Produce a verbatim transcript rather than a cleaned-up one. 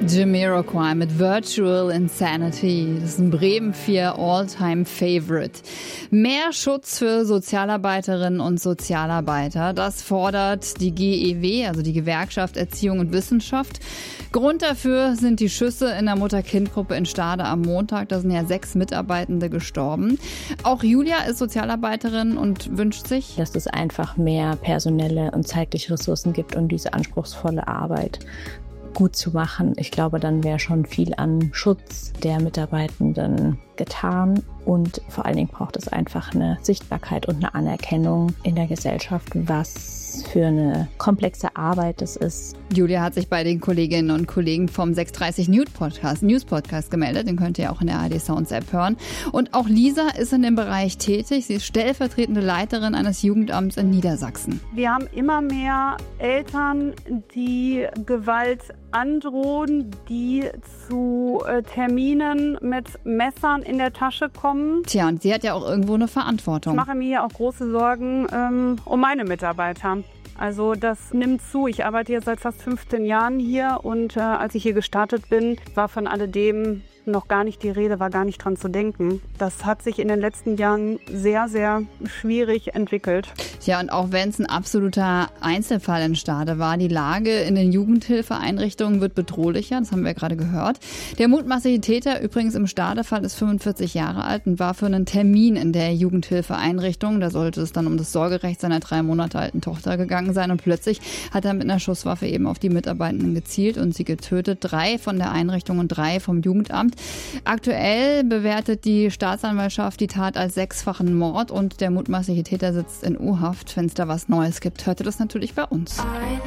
Jamiroquai mit Virtual Insanity. Das ist ein Bremen vier All-Time-Favorite. Mehr Schutz für Sozialarbeiterinnen und Sozialarbeiter. Das fordert die G E W, also die Gewerkschaft Erziehung und Wissenschaft. Grund dafür sind die Schüsse in der Mutter-Kind-Gruppe in Stade am Montag. Da sind ja sechs Mitarbeitende gestorben. Auch Julia ist Sozialarbeiterin und wünscht sich, dass es einfach mehr personelle und zeitliche Ressourcen gibt, um diese anspruchsvolle Arbeit gut zu machen. Ich glaube, dann wäre schon viel an Schutz der Mitarbeitenden getan. Und vor allen Dingen braucht es einfach eine Sichtbarkeit und eine Anerkennung in der Gesellschaft, was für eine komplexe Arbeit es ist. Julia hat sich bei den Kolleginnen und Kollegen vom sechs dreißig News Podcast, News Podcast gemeldet. Den könnt ihr auch in der A R D Sounds App hören. Und auch Lisa ist in dem Bereich tätig. Sie ist stellvertretende Leiterin eines Jugendamts in Niedersachsen. Wir haben immer mehr Eltern, die Gewalt androhen, die zu äh, Terminen mit Messern in der Tasche kommen. Tja, und sie hat ja auch irgendwo eine Verantwortung. Ich mache mir ja auch große Sorgen ähm, um meine Mitarbeiter. Also das nimmt zu. Ich arbeite jetzt seit fast fünfzehn Jahren hier und äh, als ich hier gestartet bin, war von alledem noch gar nicht die Rede, war gar nicht dran zu denken. Das hat sich in den letzten Jahren sehr, sehr schwierig entwickelt. Ja, und auch wenn es ein absoluter Einzelfall in Stade war, die Lage in den Jugendhilfeeinrichtungen wird bedrohlicher, das haben wir gerade gehört. Der mutmaßliche Täter, übrigens im Stade-Fall, ist fünfundvierzig Jahre alt und war für einen Termin in der Jugendhilfeeinrichtung. Da sollte es dann um das Sorgerecht seiner drei Monate alten Tochter gegangen sein und plötzlich hat er mit einer Schusswaffe eben auf die Mitarbeitenden gezielt und sie getötet. Drei von der Einrichtung und drei vom Jugendamt. Aktuell bewertet die Staatsanwaltschaft die Tat als sechsfachen Mord und der mutmaßliche Täter sitzt in U-Haft. Wenn es da was Neues gibt, hört ihr das natürlich bei uns.